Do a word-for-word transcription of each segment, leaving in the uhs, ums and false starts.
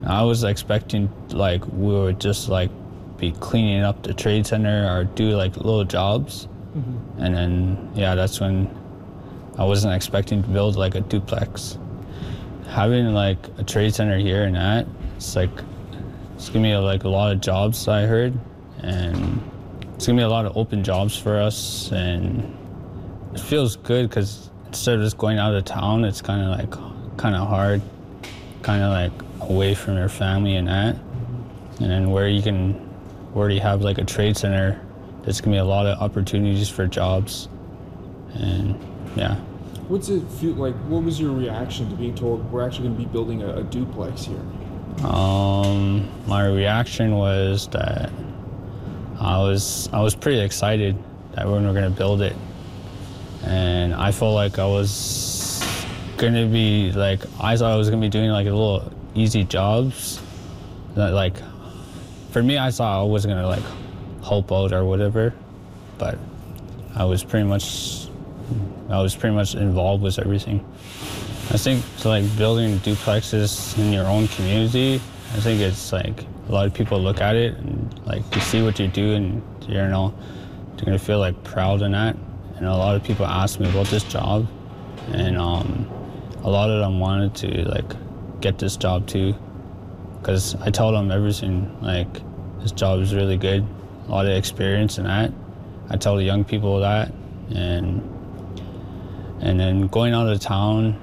I was expecting like we would just like be cleaning up the trade center or do like little jobs. Mm-hmm. And then, yeah, that's when I wasn't expecting to build like a duplex. Having like a trade center here and that, it's like, it's gonna be like a lot of jobs I heard, and it's gonna be a lot of open jobs for us, and it feels good because instead of just going out of town, it's kind of like, kind of hard, kind of like away from your family and that. And then where you can, where you have like a trade center, there's gonna be a lot of opportunities for jobs, and yeah. What's it feel like? What was your reaction to being told we're actually going to be building a, a duplex here? Um, my reaction was that I was I was pretty excited that we were going to build it, and I felt like I was going to be like I thought I was going to be doing like a little easy jobs, that like for me I thought I was going to like help out or whatever, but I was pretty much. I was pretty much involved with everything. I think so, like building duplexes in your own community, I think it's like a lot of people look at it and like you see what you do and you know, you're gonna feel like proud in that. And a lot of people ask me about this job, and um, a lot of them wanted to like get this job too, because I told them everything, like this job is really good, a lot of experience in that. I tell the young people that, and And then going out of town,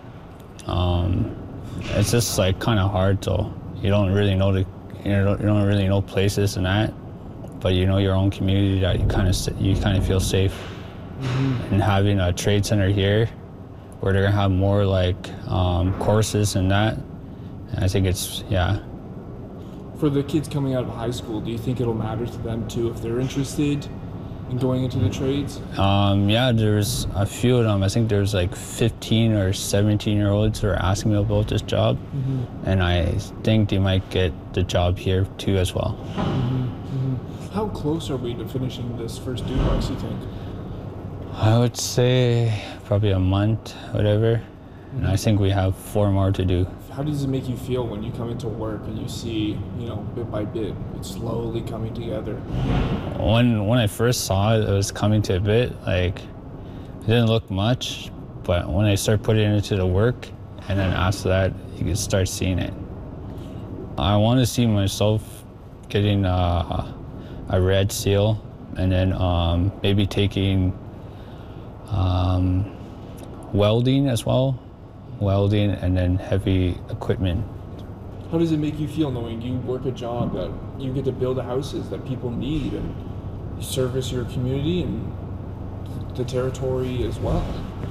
um, it's just like kind of hard. So you don't really know the, you don't, you don't really know places and that, but you know your own community that you kind of you kind of feel safe. Mm-hmm. And having a trade center here, where they're gonna have more like um, courses and that, and I think it's yeah. For the kids coming out of high school, do you think it'll matter to them too if they're interested in going into the trades? Um, yeah, there's a few of them. I think there's like fifteen or seventeen year olds who are asking me about this job. Mm-hmm. And I think they might get the job here too as well. Mm-hmm. Mm-hmm. How close are we to finishing this first duplex, you think? I would say probably a month, whatever. Mm-hmm. And I think we have four more to do. How does it make you feel when you come into work and you see, you know, bit by bit, it's slowly coming together? When when I first saw it, it was coming to a bit, like, it didn't look much, but when I start putting it into the work, and then after that, you can start seeing it. I want to see myself getting a, a red seal, and then um, maybe taking um, welding as well. Welding and then heavy equipment. How does it make you feel knowing you work a job that you get to build the houses that people need and you service your community and the territory as well?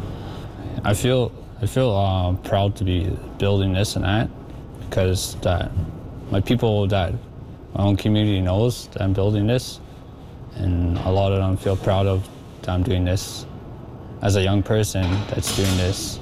I feel I feel uh, proud to be building this and that, because that my people that my own community knows that I'm building this, and a lot of them feel proud of that I'm doing this as a young person that's doing this.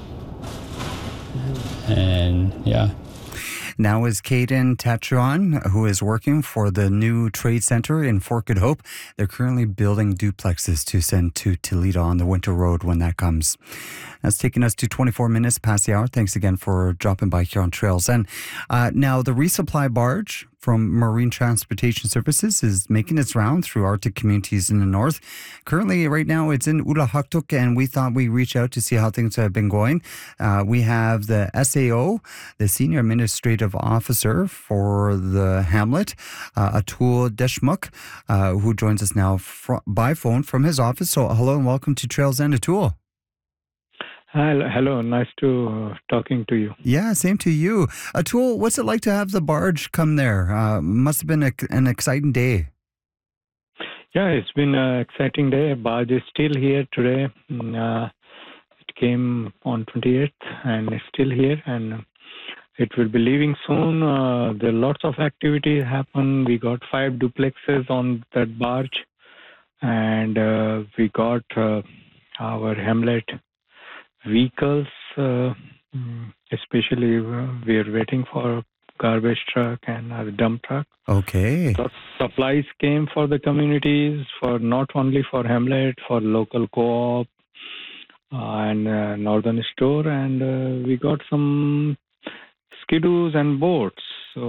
And yeah. Now is Caden Tachuan, who is working for the new trade center in Fort Good Hope. They're currently building duplexes to send to Toledo on the Winter Road when that comes. That's taking us to twenty-four minutes past the hour. Thanks again for dropping by here on Trails. And uh, now the resupply barge from Marine Transportation Services is making its round through Arctic communities in the north. Currently, right now, it's in Ulahaktuk, and we thought we'd reach out to see how things have been going. Uh, we have the S A O, the Senior Administrative Officer for the hamlet, uh, Atul Deshmukh, uh, who joins us now fr- by phone from his office. So hello and welcome to Trails and Atul. Hello, nice to uh, talking to you. Yeah, same to you. Atul, what's it like to have the barge come there? Uh, must have been a, an exciting day. Yeah, it's been an exciting day. Barge is still here today. Uh, it came on twenty-eighth and it's still here, and it will be leaving soon. Uh, there are lots of activity happen. We got five duplexes on that barge, and uh, we got uh, our hamlet vehicles, uh, especially uh, we are waiting for a garbage truck and a dump truck. Okay. So supplies came for the communities, for not only for hamlet, for local co-op uh, and uh, northern store, and uh, we got some skidoos and boats.